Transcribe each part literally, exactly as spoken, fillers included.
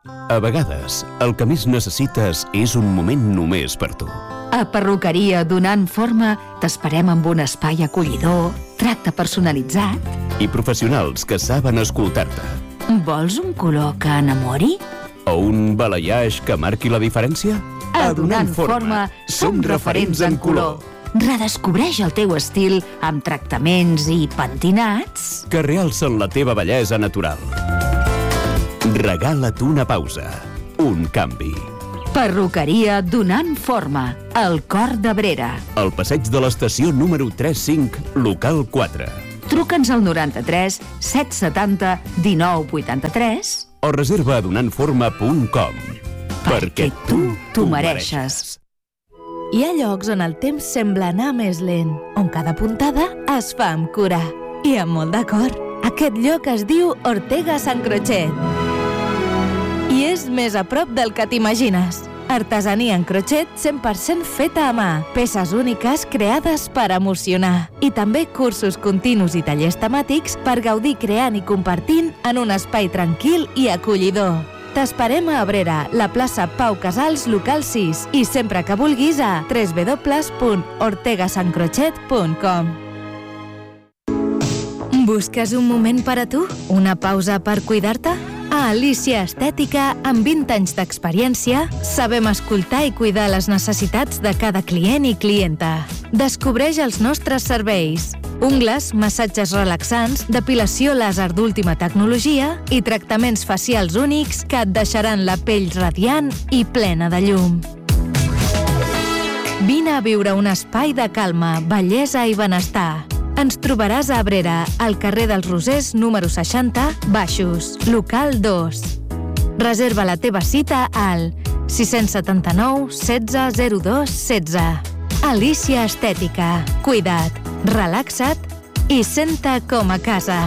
A vegades, el que més necessites és un moment només per tu. A Perruqueria Donant Forma t'esperem amb un espai acollidor, tracte personalitzat. I professionals que saben escoltar-te. Vols un color que enamori? O un balayage que marqui la diferència? A Donant Forma som referents en color. Redescobreix el teu estil amb tractaments i pentinats que realcen la teva bellesa natural. Regala't una pausa, un canvi. Perruqueria Donant Forma, al cor d'Abrera. Al passeig de l'estació número tres cinc, local quatre. Truca'ns al noranta-tres set setanta dinou vuitanta-tres o reserva a donant forma punt com. Perquè tu t'ho mereixes. Hi ha llocs on el temps sembla anar més lent, on cada puntada es fa amb cura. I amb molt d'acord. Aquest lloc es diu Ortega Sant Crochet. I és més a prop del que t'imagines. Artesania en crochet cent per cent feta a mà, peces úniques creades per emocionar. I també cursos continus i tallers temàtics per gaudir creant i compartint en un espai tranquil i acollidor. T'esperem a Abrera, la plaça Pau Casals, local sis, i sempre que vulguis a w w w punt ortega sant crochet punt com. Busques un moment per a tu? Una pausa per cuidar-te? A Alícia Estètica, amb vint anys d'experiència, sabem escoltar i cuidar les necessitats de cada client i clienta. Descobreix els nostres serveis. Ungles, massatges relaxants, depilació làser d'última tecnologia i tractaments facials únics que et deixaran la pell radiant i plena de llum. Vine a viure un espai de calma, bellesa i benestar. Ens trobaràs a Abrera, al carrer dels Rosers, número seixanta, Baixos, local dos. Reserva la teva cita al sis set nou setze zero dos setze. Alícia Estètica. Cuida't, relaxa't i sent-te com a casa.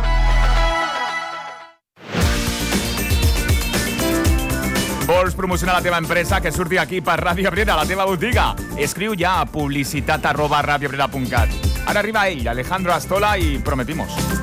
Vols promocionar la teva empresa? Que surti aquí per Ràdio Abrera, la teva botiga. Escriu ja a publicitat arroba radioabrera punt cat. Ara arriba ell, Alejandro Astola, i prometimos.